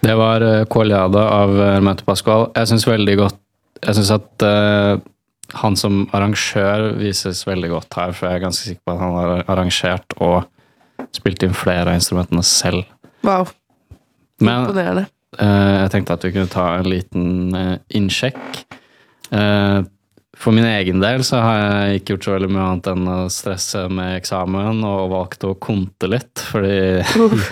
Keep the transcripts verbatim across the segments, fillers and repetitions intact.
Det var uh, Koljada av Hermeto Pascual. Jeg synes veldig godt, jeg synes at uh, han som arrangør vises veldig godt her, for jeg er ganske sikker på at han har arrangert og spilt inn flere av instrumentene selv. Wow, Men imponerende. uh, jeg tenkte at vi kunne ta en liten uh, innsjekk. Uh, For min egen del så har jeg ikke gjort så veldig mye annet enn å stresse med eksamen og valgt å konte litt, fordi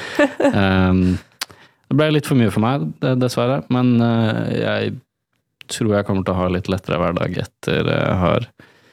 um, det ble litt for mye for meg, dessverre. Men uh, jeg tror jeg kommer til å ha litt lettere hverdag etter jeg har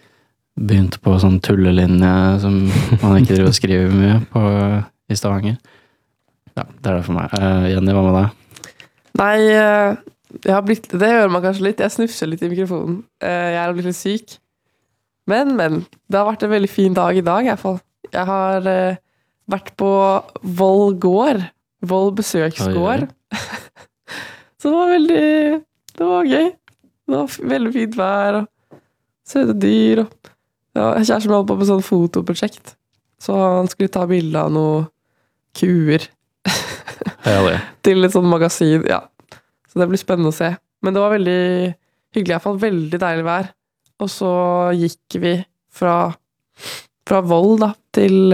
begynt på sånn tullelinje som man ikke driver og skriver mye på i Stavanger. Ja, det er det for meg. Uh, Jenny, hva med deg? Nei, uh... Jeg har blitt, det hører man kanskje litt. Jeg snufser litt i mikrofonen. Jeg er blitt litt syk. Men, men. Det har vært en veldig fin dag i dag, i hvert fall. Jeg har uh, vært på Vold gård. Vold besøksgård. Så det var veldig... Det var gøy. Det var veldig fint vær, og søte dyr, og... Ja, jeg kjæresten min holdt på med sånn fotoprosjekt. Så han skulle ta bilder av noen kuer. Herlig. Til et sånt magasin, ja. Så det blir spennende å se. Men det var veldig hyggelig, i hvert fall veldig deilig vær. Og så gikk vi fra, fra Vold da, til,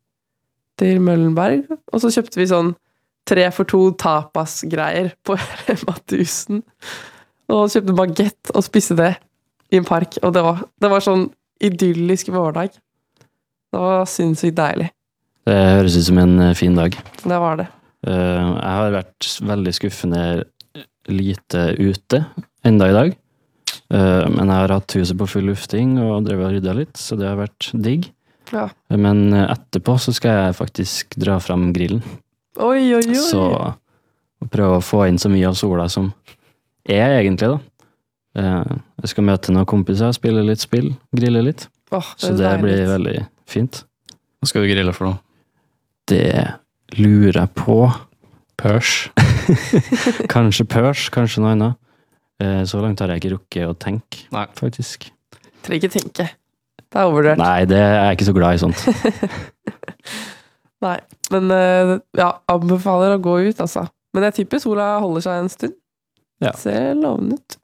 til Møllenberg. Og så kjøpte vi sånn tre for to tapas-greier på Matusen. Og kjøpte baguette og spiste det i en park. Og det var, det var sånn idyllisk vårdag. Det var sinnssykt deilig. Det høres ut som en fin dag. Det var det. Uh, jeg har vært veldig skuffende lite ute enda i dag. Uh, men jeg har hatt huset på full lufting og drevet og ryddet litt, så det har vært digg. Ja. Men etterpå så skal jeg faktisk dra fram grillen. Oi, oi, oi. Så prøve å få inn så mye av sola som er egentlig da. Uh, jeg skal møte noen kompiser, spille litt spill, grille litt. Oh, det så det blir veldig fint. Hva skal du grille for noe? Det lurer jeg på. Pørs. Kanskje pørs, kanskje noe annet. Så langt har jeg ikke rukket å tenke, Nei. faktisk. Trenger ikke tenke. Det er overvurdert. Nei, det er jeg ikke så glad i sånt. Nei, men ja, anbefaler å gå ut, altså. Men jeg tipper sola holder seg en stund. Ja. Ser lovende ut.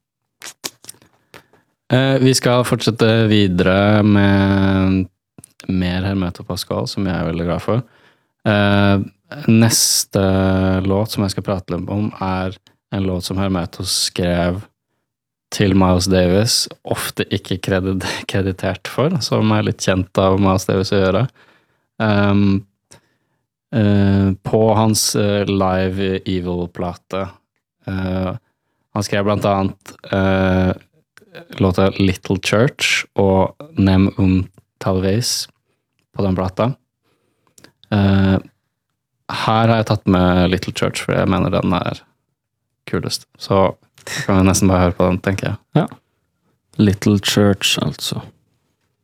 Eh, vi skal fortsette videre med mer Hermeto Pascual, som jeg er veldig glad for. Eh, Neste låt som jeg skal prate litt om er en låt som Hermeto skrev til Miles Davis, ofte ikke kredit kreditert for, som er litt kjent av Miles Davis å gjøre. Um, uh, på hans uh, Live Evil-plate. Uh, han skrev blant annet uh, låta Little Church og Nem Un Talvez på den plata. Uh, Her har jeg tatt med Little Church, for jeg mener den er kulest. Så kan vi nesten bare høre på den, tenker jeg. Ja. Little Church, altså.